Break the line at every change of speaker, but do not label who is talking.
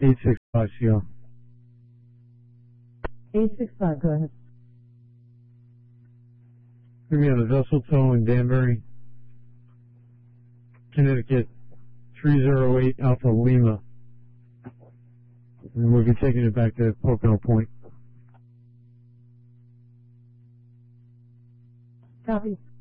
865, CO.
865, go ahead.
We're going to be on a vessel tow in Danbury, Connecticut, 308 Alpha Lima. And we'll be taking it back to Pocono Point.
Copy.